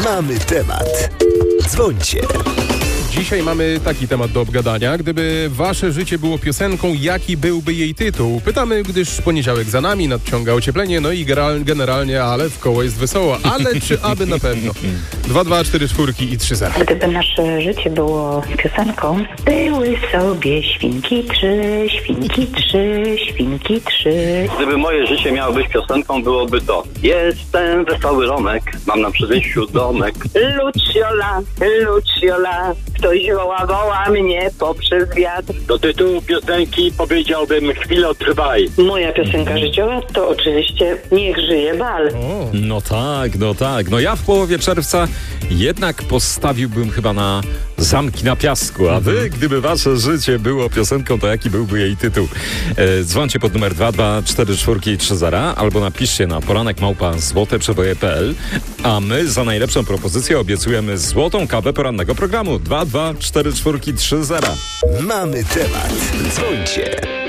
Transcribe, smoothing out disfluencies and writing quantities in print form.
Mamy temat. Dzwońcie. Dzisiaj mamy taki temat do obgadania. Gdyby wasze życie było piosenką, jaki byłby jej tytuł? Pytamy, gdyż poniedziałek za nami, nadciąga ocieplenie, no i generalnie, ale w koło jest wesoło. Ale czy aby na pewno? 2, 2, 4, 4 i 3 0. Gdyby nasze życie było piosenką, były sobie świnki trzy, świnki trzy. Gdyby moje życie miało być piosenką, byłoby to: jestem wesoły Romek, mam na przedwejściu domek. Luciola, ktoś woła mnie poprzez wiatr. Do tytułu piosenki powiedziałbym chwilę trwaj. Moja piosenka życiowa to oczywiście Niech żyje bal. No tak. No ja w połowie czerwca jednak postawiłbym chyba na Zamki na piasku, a wy, gdyby wasze życie było piosenką, to jaki byłby jej tytuł? Dzwońcie pod numer 224 albo napiszcie na poranek@złoteprzeboje.pl, a my za najlepszą propozycję obiecujemy złotą kawę porannego programu. 224 30. Mamy temat. Dzwońcie.